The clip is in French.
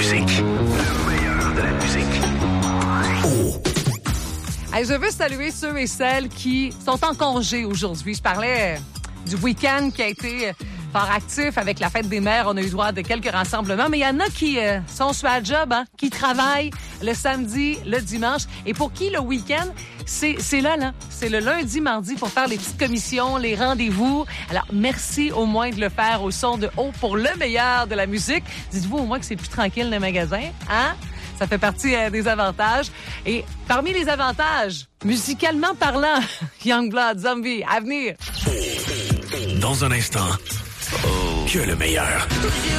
musique. Le meilleur de la musique. Oh. Hey, je veux saluer ceux et celles qui sont en congé aujourd'hui. Je parlais du week-end qui a été fort actif avec la fête des mères. On a eu droit de quelques rassemblements, mais il y en a qui sont sur la job, qui travaillent le samedi, le dimanche. Et pour qui le week-end, c'est là. C'est le lundi, mardi pour faire les petites commissions, les rendez-vous. Alors, merci au moins de le faire au son de haut pour le meilleur de la musique. Dites-vous au moins que c'est plus tranquille dans les magasins, hein? Ça fait partie des avantages. Et parmi les avantages, musicalement parlant, Youngblood, Zombie, à venir. Dans un instant, que le meilleur.